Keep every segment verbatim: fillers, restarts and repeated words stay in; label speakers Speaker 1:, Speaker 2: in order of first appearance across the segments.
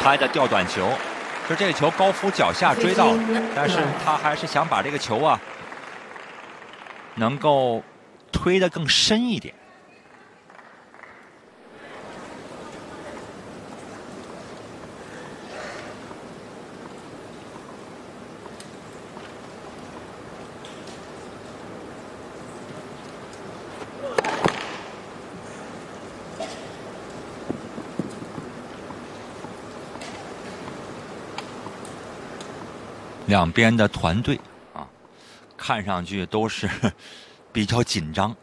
Speaker 1: 拍的吊短球，就这个球高夫脚下追到了，但是他还是想把这个球啊能够推得更深一点。两边的团队啊，看上去都是比较紧张。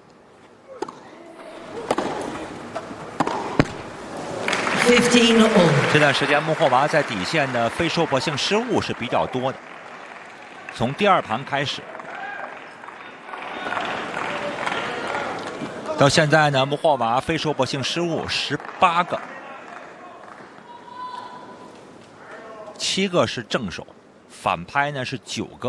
Speaker 1: 这段时间穆霍娃在底线的非收获性失误是比较多的，从第二盘开始到现在呢，穆霍娃非收获性失误十八个，七个是正手。反拍呢是九个，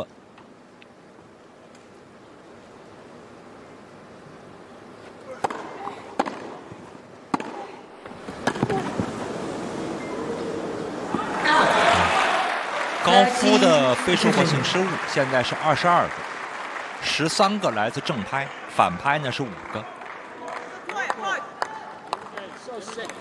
Speaker 1: 高夫的非收获性失误现在是二十二个，十三个来自正拍，反拍呢是五个。